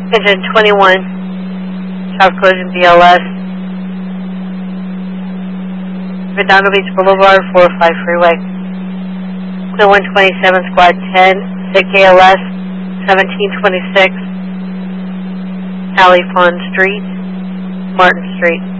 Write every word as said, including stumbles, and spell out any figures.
Engine twenty-one, South Collision B L S, Redondo Beach Boulevard, four oh five Freeway. Clear one twenty-seven, Squad ten, S I C A L S, seventeen twenty-six, Alley Pond Street, Martin Street.